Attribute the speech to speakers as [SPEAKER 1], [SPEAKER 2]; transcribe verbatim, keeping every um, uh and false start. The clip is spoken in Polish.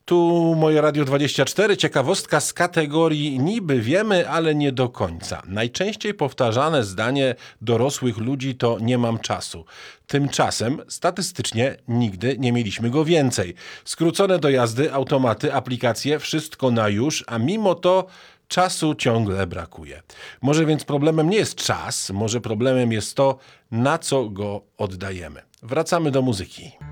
[SPEAKER 1] Tu moje Radio dwadzieścia cztery, ciekawostka z kategorii niby wiemy, ale nie do końca. Najczęściej powtarzane zdanie dorosłych ludzi to nie mam czasu. Tymczasem statystycznie nigdy nie mieliśmy go więcej. Skrócone dojazdy, automaty, aplikacje, wszystko na już, a mimo to czasu ciągle brakuje. Może więc problemem nie jest czas, może problemem jest to, na co go oddajemy. Wracamy do muzyki.